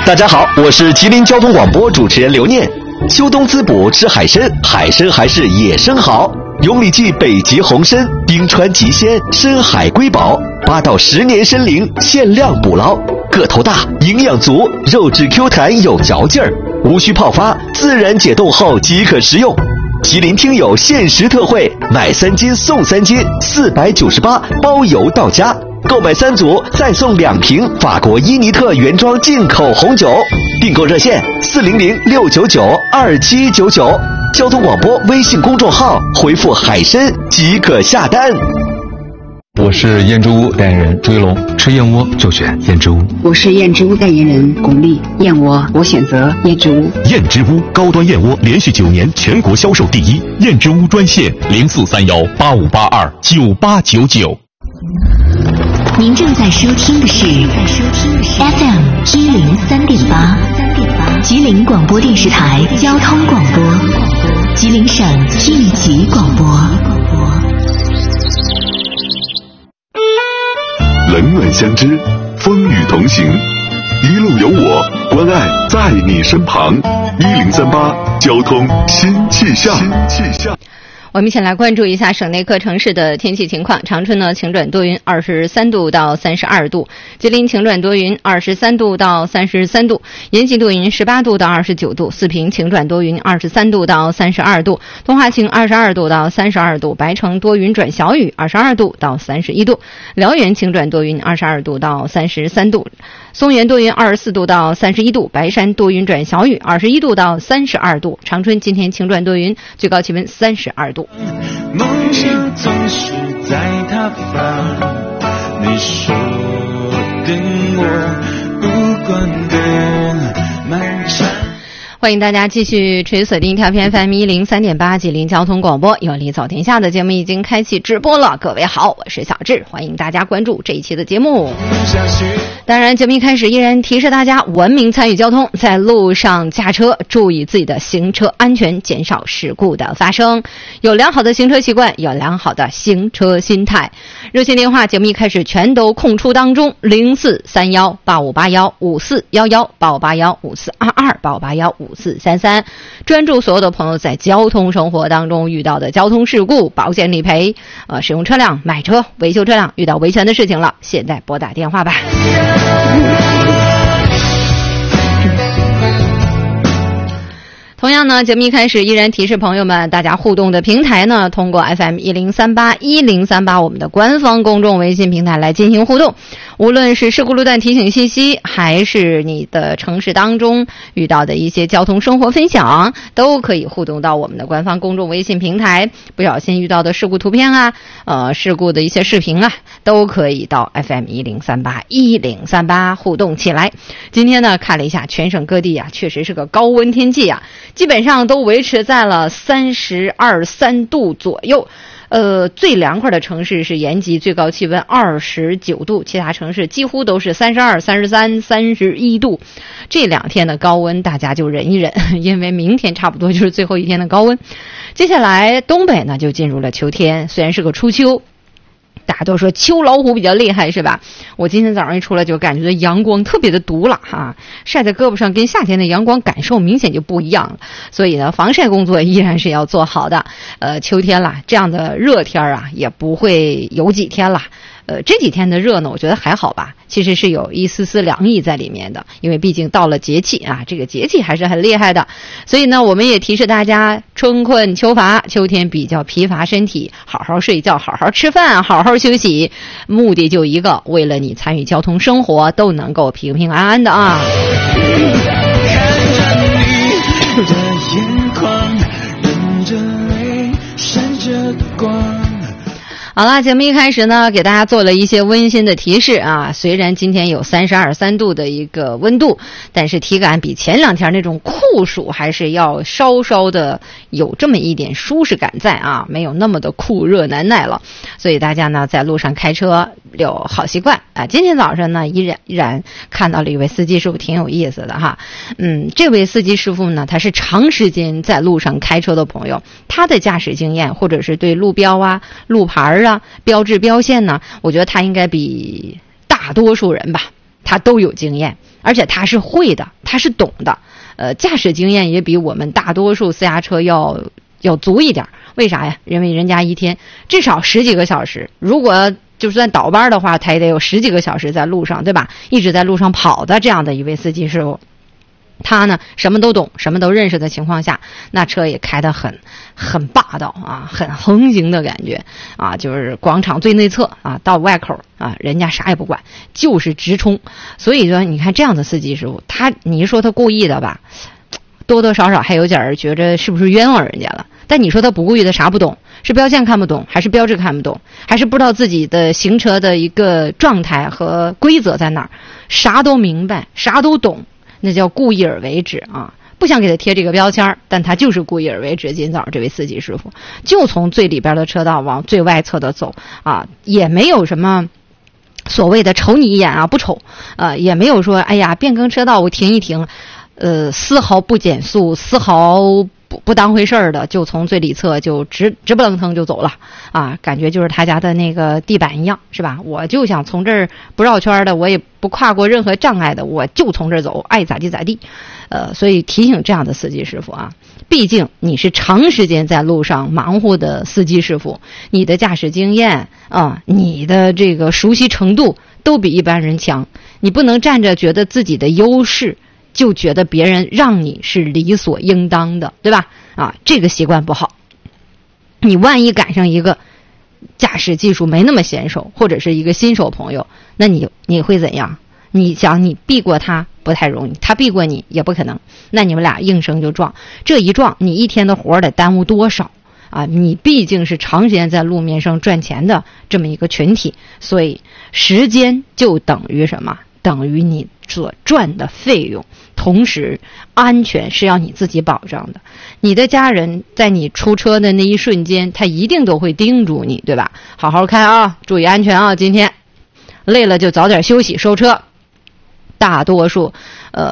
大家好，我是吉林交通广播主持人刘念。秋冬滋补吃海参，海参还是野生好。永里记北极红参，冰川极鲜，深海瑰宝，8到10年参龄，限量捕捞，个头大，营养足，肉质 Q 弹有嚼劲儿，无需泡发，自然解冻后即可食用。吉林听友限时特惠，买3斤送3斤，498包邮到家。购买3组再送2瓶法国伊尼特原装进口红酒。订购热线400-699-2799，交通广播微信公众号回复海参即可下单。 我是燕之屋代言人朱一龙，吃燕窝就选燕之屋。 我是燕之屋代言人巩俐，燕窝我选择燕之屋。 燕之屋高端燕窝连续9年全国销售第1，燕之屋专线043185829899。 您正在收听的是 FM 103.8，吉林广播电视台交通广播，吉林省一级广播。 冷暖相知，风雨同行，一路有我，关爱在你身旁。1038交通新气象。 我们一起来关注一下省内各城市的天气情况。长春呢晴转多云，23度到32度；吉林晴转多云，23度到33度；延吉多云，18度到29度；四平晴转多云，23度到32度；通化晴22度到32度；白城多云转小雨，22度到31度；辽源晴转多云，22度到33度；松原多云24度到31度；白山多云转小雨，21度到32度；长春今天晴转多云，最高气温32度。 梦想总是在他方，你说的我不管更漫长。 欢迎大家继续持续锁定调频 FM 103.8吉林交通广播，有理走天下的节目已经开启直播了。各位好，我是小智，欢迎大家关注这一期的节目。当然节目一开始依然提示大家文明参与交通，在路上驾车注意自己的行车安全，减少事故的发生，有良好的行车习惯，有良好的行车心态。热线电话节目一开始全都空出当中，043185815411，85815422，85815433。专注所有的朋友在交通生活当中遇到的交通事故、保险理赔、使用车辆、买车、维修车辆遇到维权的事情了，现在拨打电话吧。同样呢，节目一开始依然提示朋友们，大家互动的平台呢，通过 FM 103810338我们的官方公众微信平台来进行互动。无论是事故路段提醒信息，还是你的城市当中遇到的一些交通生活分享，都可以互动到我们的官方公众微信平台。不小心遇到的事故图片啊，事故的一些视频啊，都可以到 FM 103810338互动起来。今天呢，看了一下全省各地啊，确实是个高温天气啊，基本上都维持在了32、3度左右。最凉快的城市是延吉，最高气温29度，其他城市几乎都是32、33、31度。这2天的高温大家就忍一忍，因为明天差不多就是最后一天的高温。接下来东北呢就进入了秋天，虽然是个初秋，大家都说秋老虎比较厉害是吧？我今天早上一出来就感觉到阳光特别的毒辣哈，晒在胳膊上跟夏天的阳光感受明显就不一样了。所以呢，防晒工作依然是要做好的。秋天啦，这样的热天啊也不会有几天了。这几天的热呢，我觉得还好吧，其实是有一丝丝凉意在里面的，因为毕竟到了节气啊，这个节气还是很厉害的。所以呢，我们也提示大家，春困秋乏，秋天比较疲乏身体，好好睡觉，好好吃饭，好好休息，目的就一个，为了你参与交通生活都能够平平安安的啊。 看着你的眼眶，忍着泪，闪着光。 好了，节目一开始呢，给大家做了一些温馨的提示啊。虽然今天有32、3度的一个温度，但是体感比前2天那种酷暑还是要稍稍的有这么一点舒适感在啊，没有那么的酷热难耐了。所以大家呢在路上开车有好习惯啊。今天早上呢依然看到了一位司机师傅，挺有意思的哈。这位司机师傅呢，他是长时间在路上开车的朋友，他的驾驶经验或者是对路标啊、路牌啊、标志标线呢，我觉得他应该比大多数人吧他都有经验，而且他是会的，他是懂的。驾驶经验也比我们大多数私家车要足一点。为啥呀？因为人家一天至少10几个小时，如果就算倒班的话，他也得有10几个小时在路上，对吧？一直在路上跑的这样的一位司机师傅，他呢什么都懂，什么都认识的情况下，那车也开得很霸道啊，很横行的感觉啊，就是广场最内侧啊，到外口啊，人家啥也不管，就是直冲。所以说，你看这样的司机师傅，你说他故意的吧，多多少少还有点觉着是不是冤枉人家了。但你说他不故意的，啥不懂？是标线看不懂，还是标志看不懂，还是不知道自己的行车的一个状态和规则在哪儿？啥都明白，啥都懂，那叫故意而为之啊！不想给他贴这个标签，但他就是故意而为之。今早这位司机师傅就从最里边的车道往最外侧的走啊，也没有什么所谓的瞅你一眼啊，不瞅，也没有说哎呀变更车道我停一停，丝毫不减速，丝毫不当回事儿的，就从最里侧就直不楞腾就走了啊，感觉就是他家的那个地板一样，是吧？我就想从这儿不绕圈的，我也不跨过任何障碍的，我就从这儿走，爱咋地咋地。所以提醒这样的司机师傅啊，毕竟你是长时间在路上忙活的司机师傅，你的驾驶经验啊，你的这个熟悉程度都比一般人强，你不能站着觉得自己的优势就觉得别人让你是理所应当的，对吧？啊，这个习惯不好。你万一赶上一个驾驶技术没那么娴熟，或者是一个新手朋友，那你会怎样？你想你避过他不太容易，他避过你也不可能，那你们俩应声就撞，这一撞你一天的活得耽误多少啊？你毕竟是长时间在路面上赚钱的这么一个群体，所以时间就等于什么？等于你所赚的费用，同时安全是要你自己保障的。你的家人在你出车的那一瞬间，他一定都会叮嘱你，对吧？好好开啊，注意安全啊，今天累了就早点休息收车。大多数